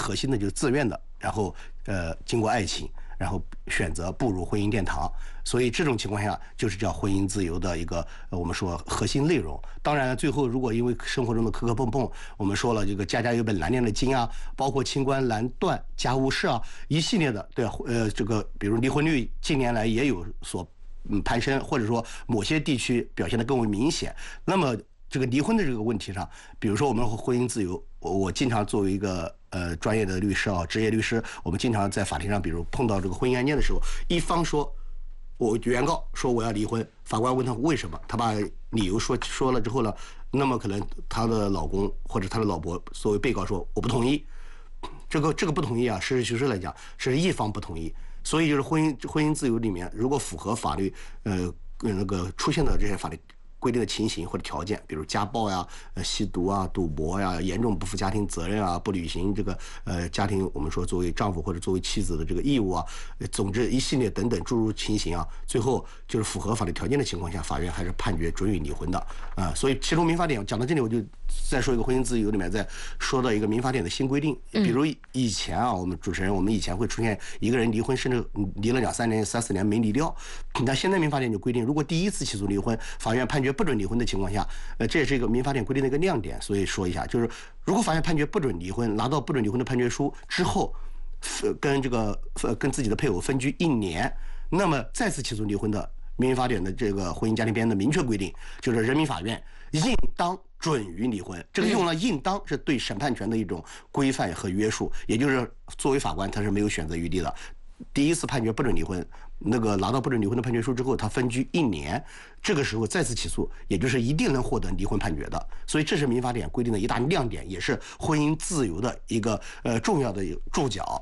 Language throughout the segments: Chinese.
核心的就是自愿的，然后经过爱情，然后选择步入婚姻殿堂。所以这种情况下就是叫婚姻自由的一个我们说核心内容。当然最后如果因为生活中的磕磕碰碰，我们说了这个家家有本难念的经啊，包括清官难断家务事啊，一系列的，对这个比如离婚率近年来也有所攀升，或者说某些地区表现得更为明显。那么这个离婚的这个问题上，比如说我们婚姻自由，我经常作为一个专业的律师啊，职业律师，我们经常在法庭上，比如碰到这个婚姻案件的时候，一方说我原告说我要离婚，法官问他为什么，他把理由说了之后呢，那么可能他的老公或者他的老婆作为被告说我不同意，这个不同意啊，实事求是来讲是一方不同意。所以就是婚姻自由里面，如果符合法律那个出现的这些法律规定的情形或者条件，比如家暴呀、吸毒啊、赌博呀、严重不负家庭责任啊、不履行这个家庭我们说作为丈夫或者作为妻子的这个义务啊，总之一系列等等诸如情形啊，最后就是符合法律条件的情况下，法院还是判决准予离婚的啊。所以其中民法典讲到这里，我就再说一个婚姻自由里面再说到一个民法典的新规定，比如以前啊，我们主持人我们以前会出现一个人离婚甚至离了2、3年、3、4年没离掉，那现在民法典就规定，如果第一次起诉离婚，法院判决不准离婚的情况下，这也是一个民法典规定的一个亮点。所以说一下，就是如果法院判决不准离婚，拿到不准离婚的判决书之后，跟自己的配偶分居1年，那么再次起诉离婚的，民法典的这个婚姻家庭编的明确规定，就是人民法院应当准予离婚。这个用了应当是对审判权的一种规范和约束，也就是作为法官他是没有选择余地的。第一次判决不准离婚，那个拿到不准离婚的判决书之后，他分居1年，这个时候再次起诉，也就是一定能获得离婚判决的。所以这是民法典规定的一大亮点，也是婚姻自由的一个重要的注脚。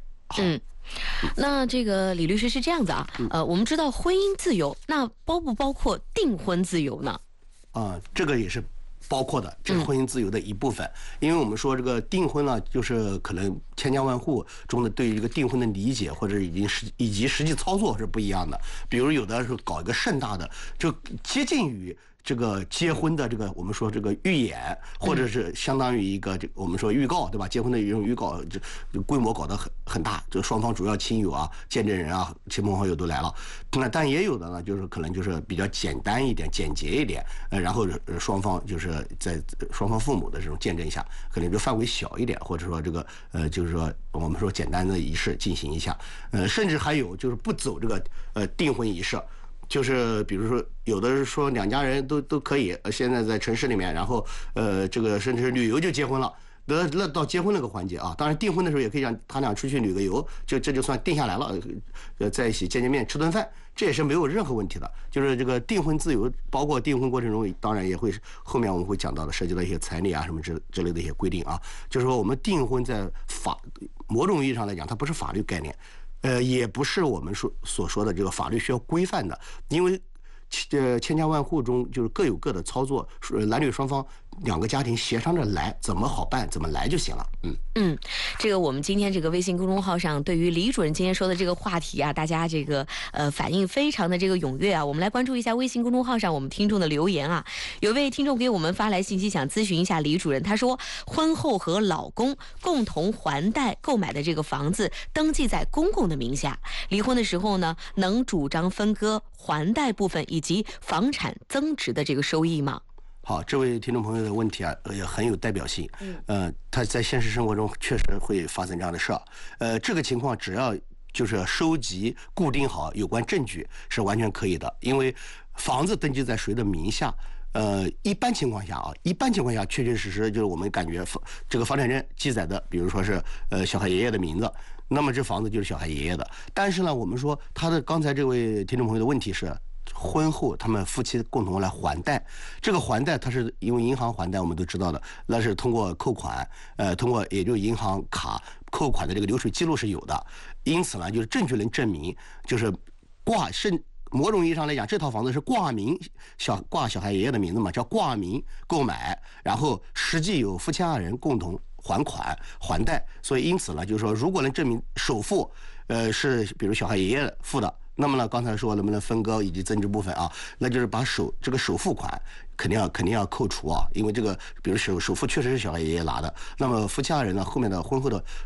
那这个李律师是这样子啊，我们知道婚姻自由，那包不包括订婚自由呢？ 这个也是包括的，这是婚姻自由的一部分。因为我们说这个订婚呢，就是可能千家万户中的对于这个订婚的理解或者以及实际操作是不一样的。比如有的是搞一个盛大的，就接近于这个结婚的这个我们说这个预演，或者是相当于一个我们说预告，对吧？结婚的一种预告，这规模搞得很大，就双方主要亲友啊、见证人啊、亲朋好友都来了。那但也有的呢，就是可能就是比较简单一点、简洁一点，然后双方就是在双方父母的这种见证下，可能就范围小一点，或者说这个就是说我们说简单的仪式进行一下，甚至还有就是不走这个订婚仪式。就是比如说，有的是说两家人都可以，现在在城市里面，然后这个甚至旅游就结婚了，那到结婚那个环节啊，当然订婚的时候也可以让他俩出去旅个游，这就算定下来了，在一起见面吃顿饭，这也是没有任何问题的。就是这个订婚自由，包括订婚过程中，当然也会后面我们会讲到的，涉及到一些彩礼啊什么之类的一些规定啊，就是说我们订婚在某种意义上来讲，它不是法律概念。也不是我们所说的这个法律需要规范的，因为千家万户中就是各有各的操作，男女双方2个家庭协商着来，怎么好办怎么来就行了。 这个我们今天这个微信公众号上对于李主任今天说的这个话题啊，大家这个反应非常的这个踊跃啊。我们来关注一下微信公众号上我们听众的留言啊。有位听众给我们发来信息，想咨询一下李主任，他说婚后和老公共同还贷购买的这个房子登记在公共的名下，离婚的时候呢，能主张分割还贷部分以及房产增值的这个收益吗？ 好，这位听众朋友的问题啊，也很有代表性。他在现实生活中确实会发生这样的事儿。这个情况只要就是收集固定好有关证据是完全可以的，因为房子登记在谁的名下，一般情况下确确实实就是我们感觉这个房产证记载的，比如说是小孩爷爷的名字，那么这房子就是小孩爷爷的。但是呢，我们说刚才这位听众朋友的问题是，婚后他们夫妻共同来还贷，这个还贷它是因为银行还贷我们都知道的，那是通过扣款，通过也就银行卡扣款的这个流水记录是有的，因此呢，就是证据能证明，就是某种意义上来讲，这套房子是挂小孩爷爷的名字嘛，叫挂名购买，然后实际有夫妻2人共同还款还贷，所以因此呢，就是说如果能证明首付是比如小孩爷爷付的，那么呢，刚才说能不能分割以及增值部分啊，那就是把这个首付款肯定要扣除啊，因为这个比如首付确实是小孩爷爷拿的，那么夫妻2人呢，后面的婚后的